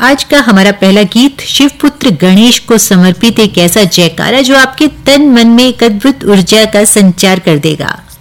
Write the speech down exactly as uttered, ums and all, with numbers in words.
आज का हमारा पहला गीत शिवपुत्र गणेश को समर्पित एक ऐसा जयकारा जो आपके तन मन में एक अद्भुत ऊर्जा का संचार कर देगा।